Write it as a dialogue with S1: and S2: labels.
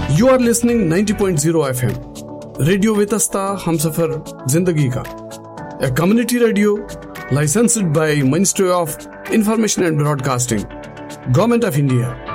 S1: You are listening 90.0 FM. Radio वेतस्ता Humsafar जिंदगी का a community radio licensed by Ministry of Information and Broadcasting, Government of India.